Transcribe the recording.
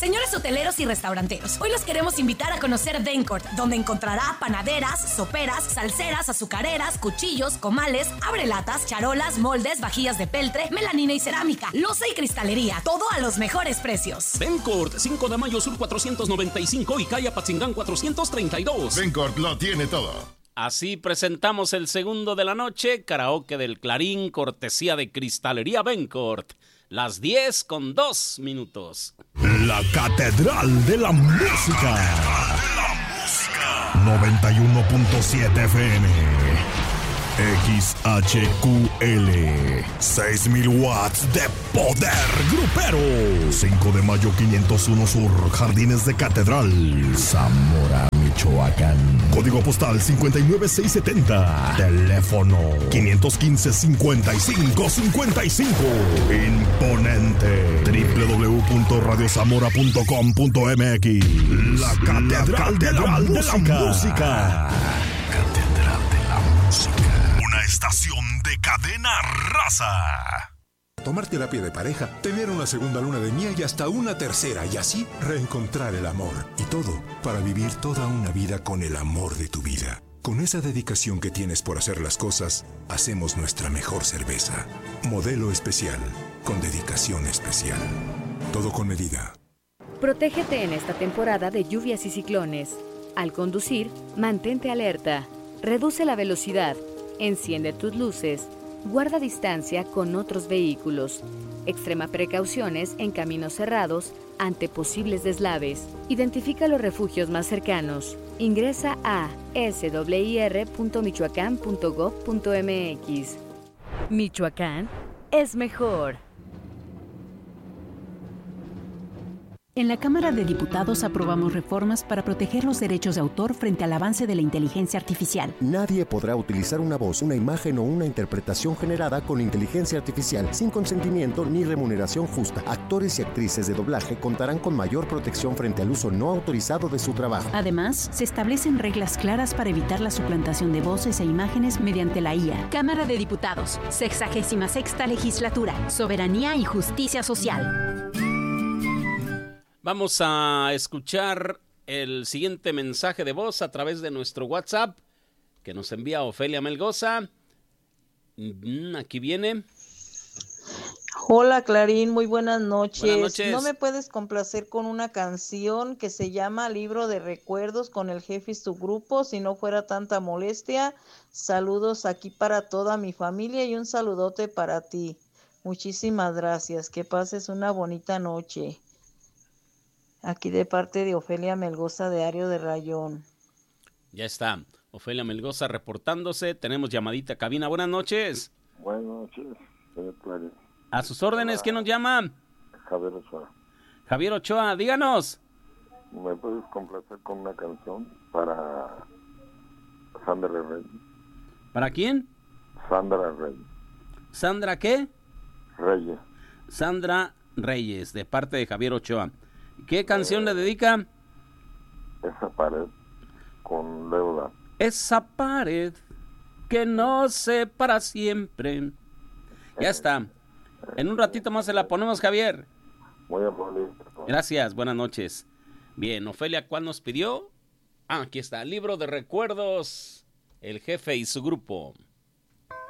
Señores hoteleros y restauranteros, hoy los queremos invitar a conocer Dencourt, donde encontrará panaderas, soperas, salseras, azucareras, cuchillos, comales, abrelatas, charolas, moldes, vajillas de peltre, melanina y cerámica, loza y cristalería, todo a los mejores precios. Dencourt, 5 de mayo sur 495 y calle Apatzingán 432. Dencourt lo tiene todo. Así presentamos el segundo de la noche, karaoke del Clarín, cortesía de Cristalería Dencourt. Las 10:02. La Catedral de la Música. 91.7 FM. XHQL. 6,000 watts de poder grupero. 5 de mayo 501 Sur, Jardines de Catedral, Zamora, Michoacán. Código postal 59670. Teléfono 515-5555. Imponente. www.radiozamora.com.mx. La Catedral de la Música. Catedral de la Música. Una estación de Cadena Raza. Tomar terapia de pareja, tener una segunda luna de miel y hasta una tercera, y así reencontrar el amor. Y todo para vivir toda una vida con el amor de tu vida. Con esa dedicación que tienes por hacer las cosas, hacemos nuestra mejor cerveza. Modelo especial, con dedicación especial. Todo con medida. Protégete en esta temporada de lluvias y ciclones. Al conducir, mantente alerta. Reduce la velocidad. Enciende tus luces. Guarda distancia con otros vehículos. Extrema precauciones en caminos cerrados ante posibles deslaves. Identifica los refugios más cercanos. Ingresa a swir.michoacán.gov.mx. Michoacán es mejor. En la Cámara de Diputados aprobamos reformas para proteger los derechos de autor frente al avance de la inteligencia artificial. Nadie podrá utilizar una voz, una imagen o una interpretación generada con inteligencia artificial sin consentimiento ni remuneración justa. Actores y actrices de doblaje contarán con mayor protección frente al uso no autorizado de su trabajo. Además, se establecen reglas claras para evitar la suplantación de voces e imágenes mediante la IA. Cámara de Diputados, 66ª Legislatura, Soberanía y Justicia Social. Vamos a escuchar el siguiente mensaje de voz a través de nuestro WhatsApp que nos envía Ofelia Melgoza. Aquí viene. Hola Clarín, muy buenas noches. Buenas noches. ¿No me puedes complacer con una canción que se llama Libro de Recuerdos con el jefe y su grupo, si no fuera tanta molestia? Saludos aquí para toda mi familia y un saludote para ti. Muchísimas gracias, que pases una bonita noche. Aquí de parte de Ofelia Melgoza de Ario de Rayón. Ya está, Ofelia Melgoza reportándose. Tenemos llamadita a cabina. Buenas noches. Buenas noches, señor Clarín. A sus órdenes, ¿quién nos llama? Javier Ochoa. Javier Ochoa, díganos. ¿Me puedes complacer con una canción para Sandra Reyes? ¿Para quién? Sandra Reyes. ¿Sandra qué? Reyes. Sandra Reyes, de parte de Javier Ochoa. ¿Qué canción le dedica? Esa pared con deuda. Esa pared que no se para siempre. Ya está. En un ratito más se la ponemos, Javier. Muy amable. Gracias, buenas noches. Bien, Ofelia, ¿cuál nos pidió? Aquí está, Libro de Recuerdos, el jefe y su grupo.